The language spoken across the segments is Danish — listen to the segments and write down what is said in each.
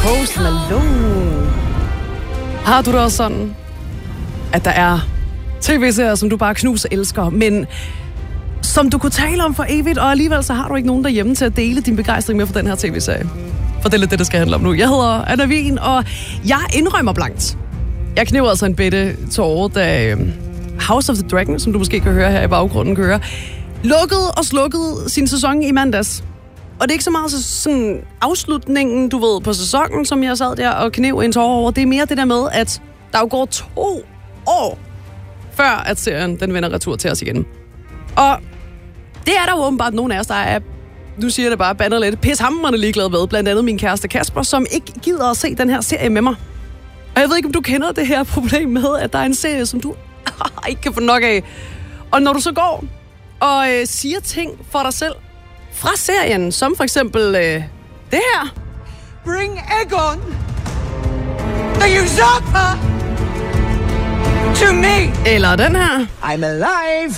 Post Malone. Har du det også sådan, at der er tv-serier, som du bare knuser elsker, men som du kunne tale om for evigt, og alligevel så har du ikke nogen derhjemme til at dele din begejstring med for den her tv-serie? For det er lidt det skal handle om nu. Jeg hedder Anna Wien, og jeg indrømmer blankt. Jeg knæver altså en bitte tåre, da House of the Dragon, som du måske kan høre her i baggrunden, kører, lukkede og slukkede sin sæson i mandags. Og det er ikke så meget sådan afslutningen, du ved, på sæsonen, som jeg sad der og knæv en tåre over. Det er mere det der med, at der jo går 2 år, før at serien den vender retur til os igen. Og det er der jo åbenbart nogen af os, der er, nu siger jeg det bare, bander lidt, pishamrende ligeglad med. Blandt andet min kæreste Kasper, som ikke gider at se den her serie med mig. Og jeg ved ikke, om du kender det her problem med, at der er en serie, som du ikke kan få nok af. Og når du så går og siger ting for dig selv fra serien, som for eksempel det her. Bring Aegon, the usurper, to me. Eller den her. I'm alive.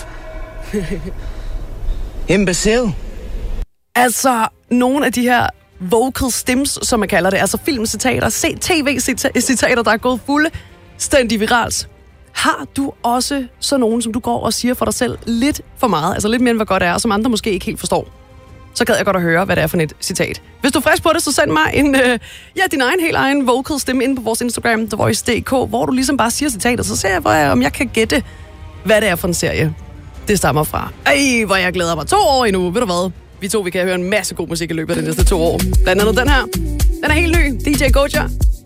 Imbecile. Altså, nogle af de her vocal stims, som man kalder det, altså filmcitater, tv-citater, der er gået fuldstændig viralt. Har du også sådan nogen, som du går og siger for dig selv lidt for meget, altså lidt mere end hvad godt er, og som andre måske ikke helt forstår? Så gad jeg godt at høre, hvad det er for et citat. Hvis du er frisk på det, så send mig din helt egen vocal stemme ind på vores Instagram, TheVoice.dk, hvor du ligesom bare siger citater, så ser jeg, om jeg kan gætte, hvad det er for en serie, det stammer fra. Ej, hvor jeg glæder mig 2 år endnu, ved du hvad? Vi kan høre en masse god musik i løbet af de næste 2 år. Blandt andet den her. Den er helt ny. DJ Goja.